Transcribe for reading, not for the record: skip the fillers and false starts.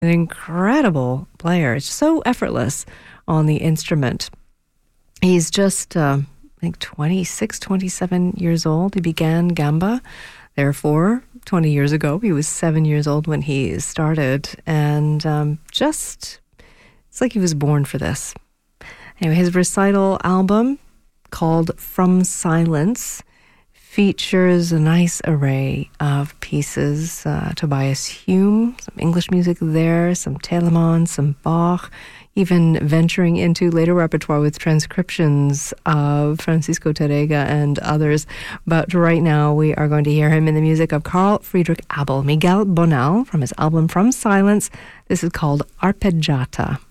an incredible player. It's so effortless on the instrument. He's just, I think, 26, 27 years old. He began gamba, therefore, 20 years ago. He was 7 years old when he started, and it's like he was born for this. Anyway, his recital album, called From Silence, features a nice array of pieces. Tobias Hume, some English music there, some Telemann, some Bach, even venturing into later repertoire with transcriptions of Francisco Tárrega and others. But right now we are going to hear him in the music of Carl Friedrich Abel, Miguel Bonal, from his album From Silence. This is called Arpeggiata.